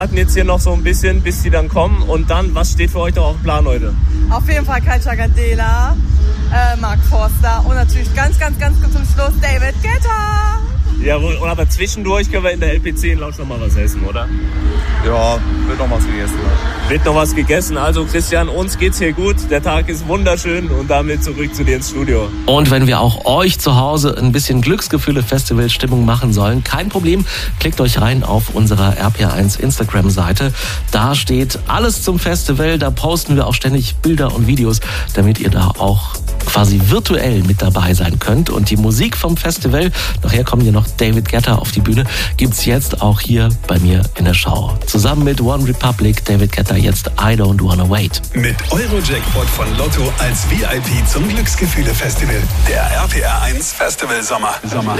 warten jetzt hier noch so ein bisschen, bis die dann kommen. Und dann, was steht für euch noch auf dem Plan heute? Auf jeden Fall Kai Chakadela, Mark Forster und natürlich ganz zum Schluss David Guetta. Ja, aber zwischendurch können wir in der LP10 Lounge noch mal was essen, oder? Ja, wird noch was gegessen. Wird noch was gegessen. Also Christian, uns geht's hier gut. Der Tag ist wunderschön und damit zurück zu dir ins Studio. Und wenn wir auch euch zu Hause ein bisschen Glücksgefühle-Festival-Stimmung machen sollen, kein Problem. Klickt euch rein auf unserer RPR1 Instagram-Seite. Da steht alles zum Festival. Da posten wir auch ständig Bilder und Videos, damit ihr da auch quasi virtuell mit dabei sein könnt. Und die Musik vom Festival, nachher kommen hier noch David Guetta auf die Bühne, gibt's jetzt auch hier bei mir in der Show. Zusammen mit One Republic, David Guetta jetzt I Don't Wanna Wait. Mit Eurojackpot von Lotto als VIP zum Glücksgefühle-Festival. Der RPR1 Festival Sommer.